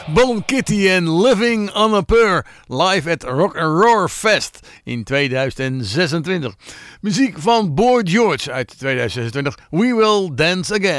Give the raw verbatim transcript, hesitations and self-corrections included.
Bon Kitty en Living on a Prayer live at Rock and Roar Fest in tweeduizend zesentwintig. Muziek van Boy George uit tweeduizend zesentwintig. We Will Dance Again.